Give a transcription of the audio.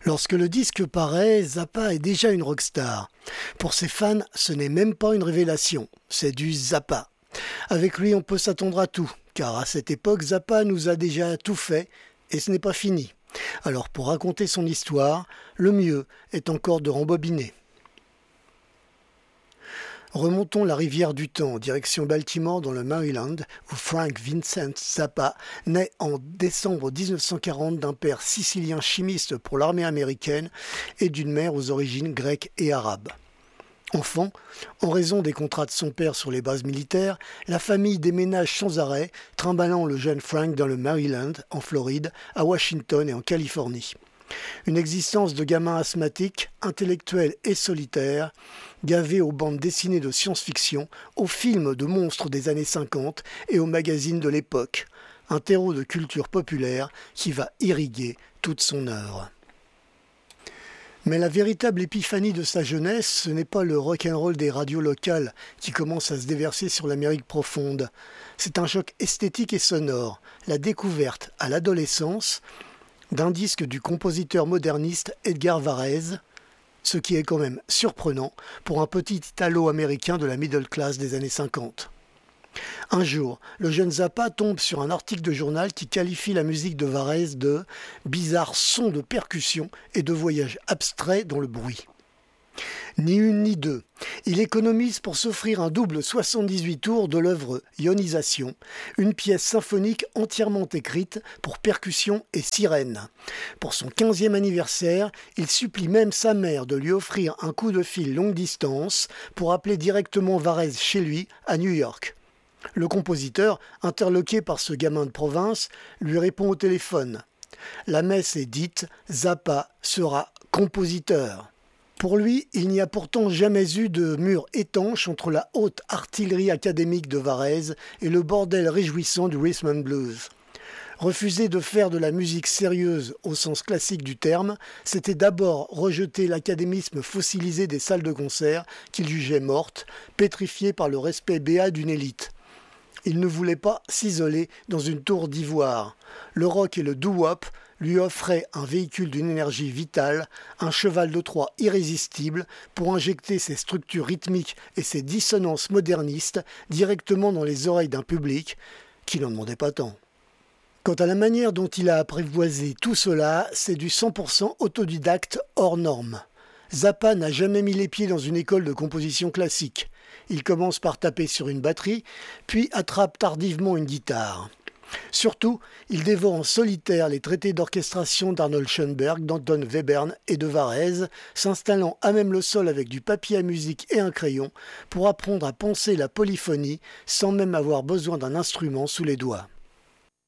Lorsque le disque paraît, Zappa est déjà une rockstar. Pour ses fans, ce n'est même pas une révélation, c'est du Zappa. Avec lui, on peut s'attendre à tout, car à cette époque, Zappa nous a déjà tout fait, et ce n'est pas fini. Alors pour raconter son histoire, le mieux est encore de rembobiner. Remontons la rivière du temps, direction Baltimore dans le Maryland, où Frank Vincent Zappa naît en décembre 1940 d'un père sicilien chimiste pour l'armée américaine et d'une mère aux origines grecques et arabes. Enfant, en raison des contrats de son père sur les bases militaires, la famille déménage sans arrêt, trimballant le jeune Frank dans le Maryland, en Floride, à Washington et en Californie. Une existence de gamin asthmatique, intellectuel et solitaire, gavé aux bandes dessinées de science-fiction, aux films de monstres des années 50 et aux magazines de l'époque. Un terreau de culture populaire qui va irriguer toute son œuvre. Mais la véritable épiphanie de sa jeunesse, ce n'est pas le rock'n'roll des radios locales qui commence à se déverser sur l'Amérique profonde. C'est un choc esthétique et sonore, la découverte à l'adolescence d'un disque du compositeur moderniste Edgar Varèse, ce qui est quand même surprenant pour un petit Italo-américain de la middle class des années 50. Un jour, le jeune Zappa tombe sur un article de journal qui qualifie la musique de Varèse de « bizarre son de percussion et de voyage abstrait dans le bruit ». Ni une ni deux. Il économise pour s'offrir un double 78 tours de l'œuvre Ionisation, une pièce symphonique entièrement écrite pour percussion et sirène. Pour son 15e anniversaire, il supplie même sa mère de lui offrir un coup de fil longue distance pour appeler directement Varèse chez lui à New York. Le compositeur, interloqué par ce gamin de province, lui répond au téléphone. La messe est dite, Zappa sera compositeur. Pour lui, il n'y a pourtant jamais eu de mur étanche entre la haute artillerie académique de Varèse et le bordel réjouissant du rhythm and blues. Refuser de faire de la musique sérieuse au sens classique du terme, c'était d'abord rejeter l'académisme fossilisé des salles de concert qu'il jugeait mortes, pétrifiées par le respect béat d'une élite. Il ne voulait pas s'isoler dans une tour d'ivoire. Le rock et le doo-wop lui offraient un véhicule d'une énergie vitale, un cheval de Troie irrésistible pour injecter ses structures rythmiques et ses dissonances modernistes directement dans les oreilles d'un public qui n'en demandait pas tant. Quant à la manière dont il a apprivoisé tout cela, c'est du 100% autodidacte hors norme. Zappa n'a jamais mis les pieds dans une école de composition classique. Il commence par taper sur une batterie, puis attrape tardivement une guitare. Surtout, il dévore en solitaire les traités d'orchestration d'Arnold Schoenberg, d'Anton Webern et de Varèse, s'installant à même le sol avec du papier à musique et un crayon pour apprendre à penser la polyphonie sans même avoir besoin d'un instrument sous les doigts.